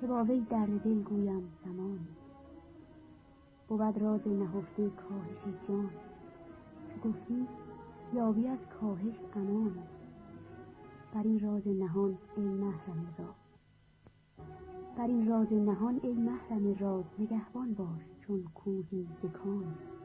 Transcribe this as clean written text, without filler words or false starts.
با وی درد دل گویم زمانی، بود راز نهفته کاهش جان. چو گفتی یابی از کاهش امانی، بر این راز نهان ای محرم راز، بر این راز نهان ای محرم راز، نگهبان باش چون کوهی ز کانی.